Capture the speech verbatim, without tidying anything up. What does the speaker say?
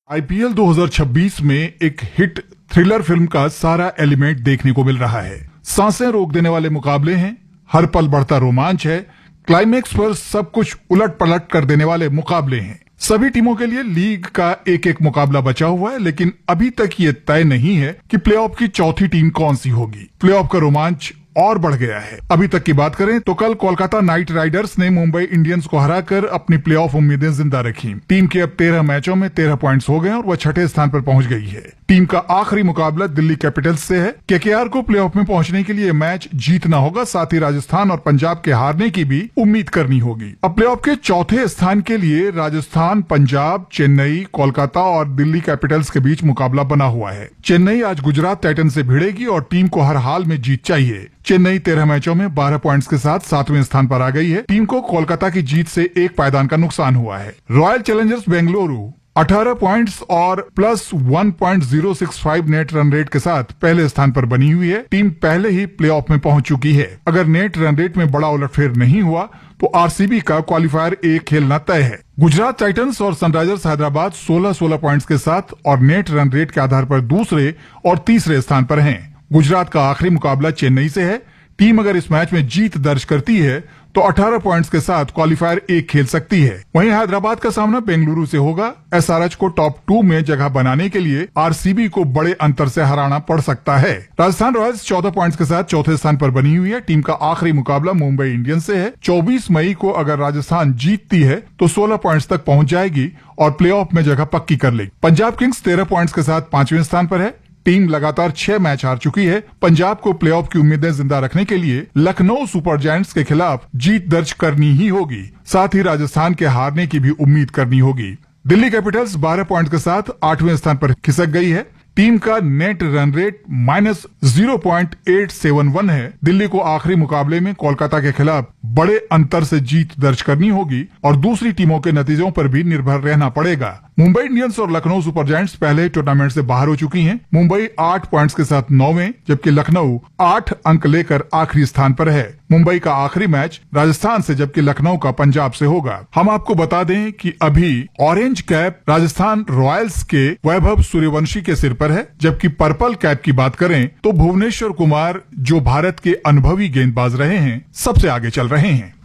IPL दो हज़ार छब्बीस में एक हिट थ्रिलर फिल्म का सारा एलिमेंट देखने को मिल रहा है। सांसें रोक देने वाले मुकाबले हैं, हर पल बढ़ता रोमांच है, क्लाइमेक्स पर सब कुछ उलट पलट कर देने वाले मुकाबले हैं। सभी टीमों के लिए लीग का एक एक मुकाबला बचा हुआ है, लेकिन अभी तक ये तय नहीं है कि प्लेऑफ की चौथी टीम कौन सी होगी। प्लेऑफ का रोमांच और बढ़ गया है। अभी तक की बात करें तो कल कोलकाता नाइट राइडर्स ने मुंबई इंडियंस को हराकर अपनी प्लेऑफ उम्मीदें जिंदा रखी। टीम के अब तेरह मैचों में तेरह पॉइंट्स हो गए और वह छठे स्थान पर पहुंच गई है। टीम का आखिरी मुकाबला दिल्ली कैपिटल्स से है। केकेआर को प्लेऑफ में पहुंचने के लिए मैच जीतना होगा, साथ ही राजस्थान और पंजाब के हारने की भी उम्मीद करनी होगी। अब प्लेऑफ के चौथे स्थान के लिए राजस्थान, पंजाब, चेन्नई, कोलकाता और दिल्ली कैपिटल्स के बीच मुकाबला बना हुआ है। चेन्नई आज गुजरात टाइटन से भिड़ेगी और टीम को हर हाल में जीत चाहिए। चेन्नई तेरह मैचों में बारह पॉइंट्स के साथ सातवें स्थान पर आ गई है। टीम को कोलकाता की जीत से एक पायदान का नुकसान हुआ है। रॉयल चैलेंजर्स बेंगलुरु अठारह पॉइंट्स और प्लस एक point zero six phi net run rate के साथ पहले स्थान पर बनी हुई है। टीम पहले ही प्लेऑफ में पहुंच चुकी है। अगर नेट रन रेट में बड़ा उलटफेर नहीं हुआ तो आरसीबी का क्वालिफायर एक खेलना तय है। गुजरात टाइटंस और सनराइजर्स हैदराबाद सोलह सोलह पॉइंट्स के साथ और नेट रन रेट के आधार पर दूसरे और तीसरे स्थान पर हैं। गुजरात का आखिरी मुकाबला चेन्नई से है। टीम अगर इस मैच में जीत दर्ज करती है तो अठारह पॉइंट्स के साथ क्वालिफायर एक खेल सकती है। वहीं हैदराबाद का सामना बेंगलुरु से होगा। एसआरएच को टॉप टू में जगह बनाने के लिए आरसीबी को बड़े अंतर से हराना पड़ सकता है। राजस्थान रॉयल्स चौदह पॉइंट्स के साथ चौथे स्थान पर बनी हुई है। टीम का आखिरी मुकाबला मुंबई इंडियंस से है। चौबीस मई को अगर राजस्थान जीतती है तो सोलह पॉइंट्स तक पहुंच जाएगी और प्लेऑफ में जगह पक्की कर लेगी। पंजाब किंग्स तेरह पॉइंट्स के साथ पांचवें स्थान पर है। टीम लगातार छह मैच हार चुकी है। पंजाब को प्लेऑफ की उम्मीदें जिंदा रखने के लिए लखनऊ सुपर जायंट्स के खिलाफ जीत दर्ज करनी ही होगी। साथ ही राजस्थान के हारने की भी उम्मीद करनी होगी। दिल्ली कैपिटल्स बारह पॉइंट के साथ आठवें स्थान पर खिसक गई है। टीम का net run rate minus zero point eight seven one है। दिल्ली को आखिरी मुकाबले में कोलकाता के खिलाफ बड़े अंतर से जीत दर्ज करनी होगी और दूसरी टीमों के नतीजों पर भी निर्भर रहना पड़ेगा। मुंबई इंडियंस और लखनऊ सुपर जायंट्स पहले टूर्नामेंट से बाहर हो चुकी हैं। मुंबई आठ पॉइंट्स के साथ नौवें, जबकि लखनऊ आठ अंक लेकर आखिरी स्थान पर है। मुंबई का आखिरी मैच राजस्थान से, जबकि लखनऊ का पंजाब से होगा। हम आपको बता दें कि अभी ऑरेंज कैप राजस्थान रॉयल्स के वैभव सूर्यवंशी के सिर पर है, जबकि पर्पल कैप की बात करें तो भुवनेश्वर कुमार, जो भारत के अनुभवी गेंदबाज रहे हैं, सबसे आगे चल रहे हैं।